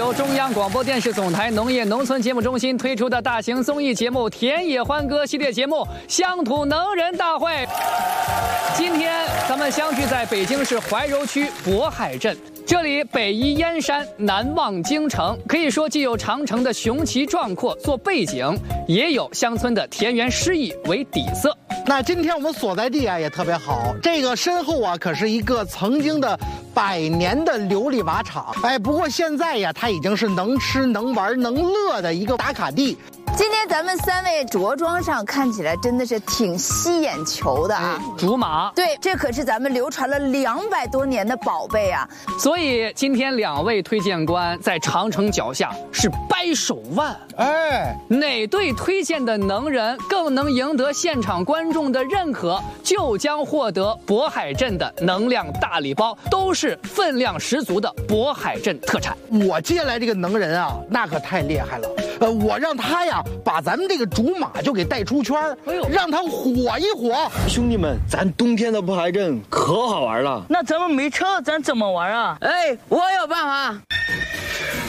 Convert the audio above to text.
由中央广播电视总台农业农村节目中心推出的大型综艺节目《田野欢歌》系列节目《乡土能人大会》。今天咱们相聚在北京市怀柔区渤海镇。这里北依燕山，南望京城，可以说既有长城的雄奇壮阔做背景，也有乡村的田园诗意为底色。 那今天我们所在地啊也特别好，这个身后啊可是一个曾经的100年的琉璃瓦厂，不过现在呀它已经是能吃能玩能乐的一个打卡地。 今天咱们3位着装上看起来真的是挺吸眼球的啊！ 竹马， 对，这可是咱们流传了200多年的宝贝啊！ 所以今天2位推荐官在长城脚下是掰手腕。哪对推荐的能人更能赢得现场观众的认可，就将获得渤海镇的能量大礼包，都是分量十足的渤海镇特产。 我接下来这个能人啊，那可太厉害了。我让他呀把咱们这个竹马就给带出圈，让他火一火。 兄弟们，咱冬天的渤海镇可好玩了。 那咱们没车，咱怎么玩啊？ 我有办法。